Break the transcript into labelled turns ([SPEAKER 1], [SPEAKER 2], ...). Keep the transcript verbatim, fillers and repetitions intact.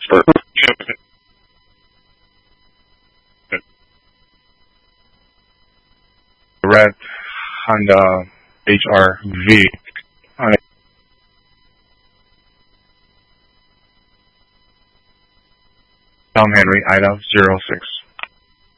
[SPEAKER 1] for red Honda H R V. Alright. Tom Henry, Ida zero six.